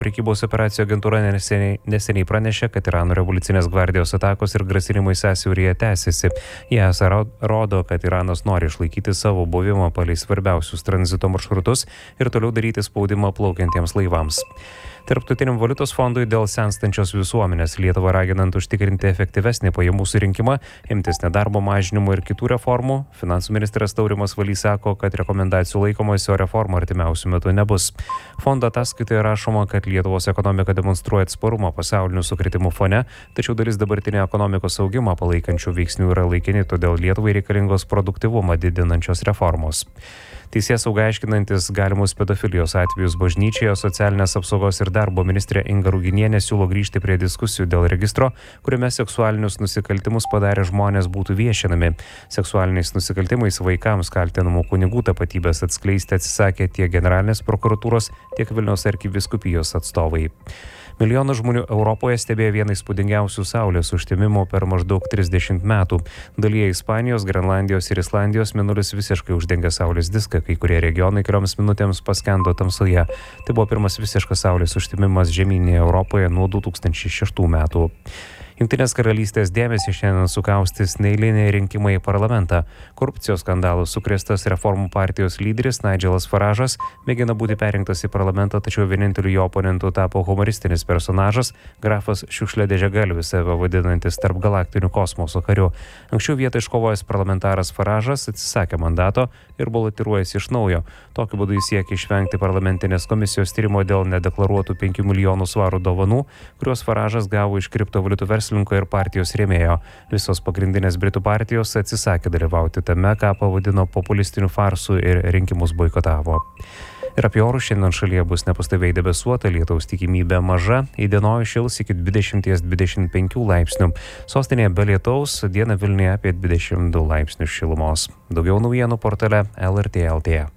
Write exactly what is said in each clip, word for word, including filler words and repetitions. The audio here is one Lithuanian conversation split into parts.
Prekybos operacijų agentūra neseniai, neseniai pranešė, kad Irano revoliucinės gvardijos atakos ir grasinimai sąsiauryje tęsiasi. Jie esą rodo, kad Iranas nori išlaikyti savo buvimą palei svarbiausius tranzito maršrutus ir toliau daryti spaudimą plaukiantiems laivams. Tarptautiniam valiutos fondui dėl senstančios visuomenės Lietuvą raginant užtikrinti efektyvesnį pajamų surinkimą, imtis nedarbo mažinimo ir kitų reformų, finansų ministras Taurimas Valys sako, kad rekomendacijų laikomasi, o reformų artimiausių metų nebus. Fondo ataskaitoje rašoma, kad Lietuvos ekonomika demonstruoja atsparumą pasaulinių sukrėtimų fone, tačiau dalis dabartinio ekonomikos augimą palaikančių veiksnių yra laikini, todėl Lietuvai reikalingos produktyvumą didinančios reformos. Teisėsauga aiškinantis galimus pedofilijos atvejus bažnyčioje, socialinės apsaugos ir darbo ministrė Inga Ruginienė siūlo grįžti prie diskusijų dėl registro, kuriame seksualinius nusikaltimus padarę žmonės būtų viešinami. Seksualiniais nusikaltimais vaikams kaltinamų kunigų tapatybės atskleisti atsisakė tiek generalinės prokuratūros, tiek Vilniaus arkivyskupijos atstovai. Milijonų žmonių Europoje stebėjo vieną įspūdingiausių saulės užtemimų per maždaug trisdešimt metų. Dalyje Ispanijos, Grenlandijos ir Islandijos mėnulis visiškai uždengė saulės diską, kai kurie regionai kelioms minutėms paskendo tamsoje. Tai buvo pirmas visiškas saulės užtemimas žemyninėje Europoje nuo du tūkstančiai šeštų metų. Jungtinės karalystės dėmesį šiandien sukaustys neeiliniai rinkimai į parlamentą. Korupcijos skandalų sukrėstas reformų partijos lyderis Nigelas Faražas mėgina būti perrinktas į parlamentą, tačiau vieninteliu jo oponentu tapo humoristinis personažas, grafas šiukšliadėžė galvis, save vadinantis tarp galaktinių kosmoso karių. Anksčiau vietą iškovojęs parlamentaras Faražas atsisakė mandato ir balotiruojasi iš naujo. Tokiu būdu jis siekia išvengti parlamentinės komisijos tyrimo dėl nedeklaruotų penkių milijonų svarų dovanų, kuriuos Faražas gavo iš kriptovaliutų verslininko ir partijos rėmėjo. Visos pagrindinės Britų partijos atsisakė dalyvauti tame, ką pavadino populistiniu farsu ir rinkimus boikotavo. Ir apie orus šiandien šalyje bus nepastoviai debesuota, lietaus tikimybė maža, įdienojus šils iki dvidešimt dvidešimt penkių laipsnių. Sostinėje be lietaus, dieną Vilniuje apie dvidešimt du laipsnius šilumos. Daugiau naujienų portale L R T L T.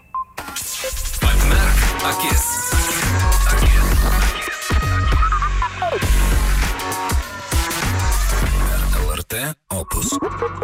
Atmerk akis. L R T Opus.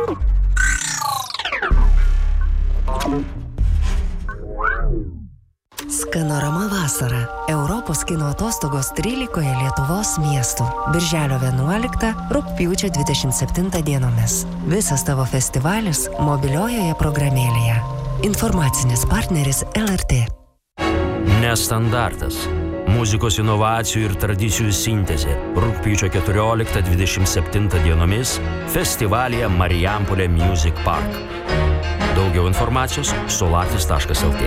Skanorama vasara. Europos kino atostogos trylikoje Lietuvos miestų. Birželio vienuoliktą, rugpjūčio dvidešimt septintą dienomis. Visas tavo festivalis mobiliojoje programėlėje. Informacinis partneris L R T. Nestandartas. Muzikos inovacijų ir tradicijų sintezė. Rugpjūčio keturioliktą dvidešimt septintą dienomis festivalyje Marijampolė Music Park. Daugiau informacijos solatis taškas L T.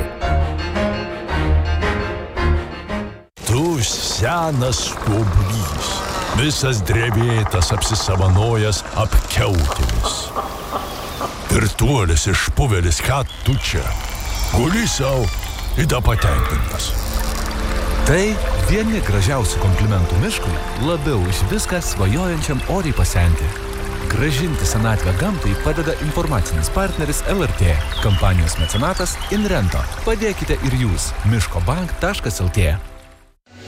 Tu senas stuobrys, visas drevėtas apsisavanojęs apkiautėmis. Pirtuolis išpuvelis, ką tu čia? Guli savo ir da patenkintas. Tai vieni gražiausių komplimentų miškui, labiau už viską svajojančiam oriai pasenti. Gražinti senatvę gamtai padeda informacinis partneris L R T. Kampanijos mecenatas Inrento. Padėkite ir jūs. miškobank taškas L T.